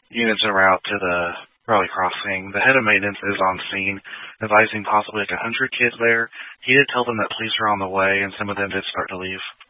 Units en route to the Raleigh crossing. The head of maintenance is on scene, advising possibly like 100 kids there. He did tell them that police were on the way, and some of them did start to leave.